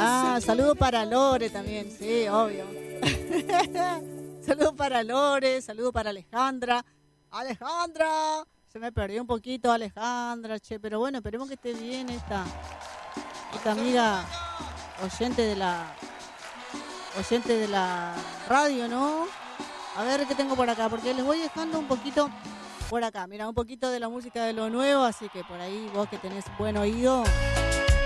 Ah, saludo para Lore también, sí, obvio. Saludo para Lore, saludo para Alejandra. ¡Alejandra! Se me perdió un poquito Alejandra, che, pero bueno, esperemos que esté bien esta amiga oyente de la radio, ¿no? A ver qué tengo por acá, porque les voy dejando un poquito por acá. Mira, un poquito de la música de lo nuevo, así que por ahí vos que tenés buen oído,